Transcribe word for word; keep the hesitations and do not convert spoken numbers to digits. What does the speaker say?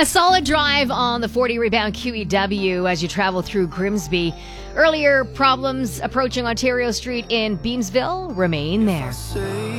A solid drive on the forty rebound Q E W as you travel through Grimsby. Earlier problems approaching Ontario Street in Beamsville remain there.